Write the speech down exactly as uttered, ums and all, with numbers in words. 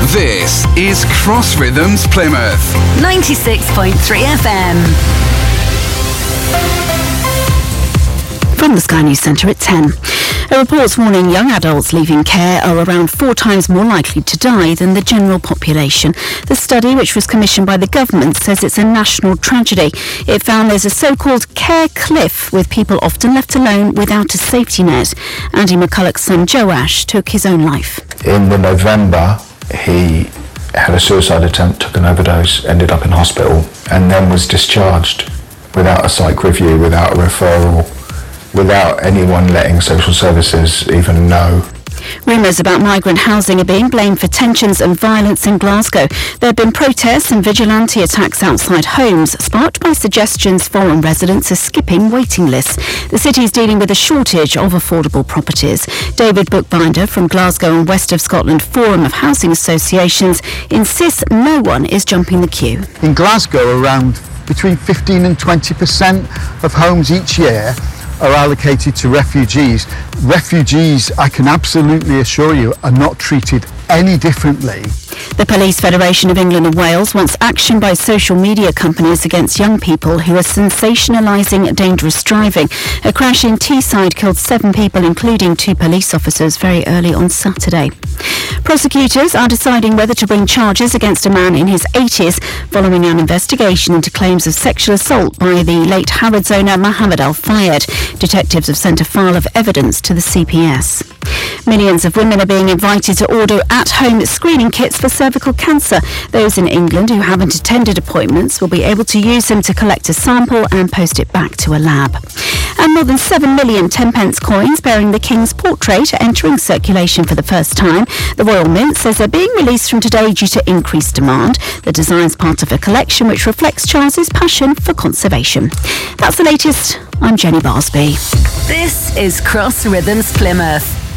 This is Cross Rhythms Plymouth. ninety-six point three F M. From the Sky News Centre at ten. A report's warning young adults leaving care are around four times more likely to die than the general population. The study, which was commissioned by the government, says it's a national tragedy. It found there's a so-called care cliff, with people often left alone without a safety net. Andy McCulloch's son Joash took his own life. In the November, he had a suicide attempt, took an overdose, ended up in hospital, and then was discharged without a psych review, without a referral, without anyone letting social services even know. Rumours about migrant housing are being blamed for tensions and violence in Glasgow. There have been protests and vigilante attacks outside homes, sparked by suggestions foreign residents are skipping waiting lists. The city is dealing with a shortage of affordable properties. David Bookbinder from Glasgow and West of Scotland Forum of Housing Associations insists no one is jumping the queue. In Glasgow, around between fifteen and twenty percent of homes each year are allocated to refugees. Refugees, I can absolutely assure you, are not treated any differently. The Police Federation of England and Wales wants action by social media companies against young people who are sensationalising dangerous driving. A crash in Teesside killed seven people, including two police officers, very early on Saturday. Prosecutors are deciding whether to bring charges against a man in his eighties following an investigation into claims of sexual assault by the late Harrods owner Mohammed Al Fayed. Detectives have sent a file of evidence to the C P S. Millions of women are being invited to order at-home screening kits for cervical cancer. Those in England who haven't attended appointments will be able to use them to collect a sample and post it back to a lab. And more than seven million ten-pence coins bearing the King's portrait are entering circulation for the first time. The Royal Mint says they're being released from today due to increased demand. The design's part of a collection which reflects Charles's passion for conservation. That's the latest. I'm Jenny Barsby. This is Cross Rhythms Plymouth.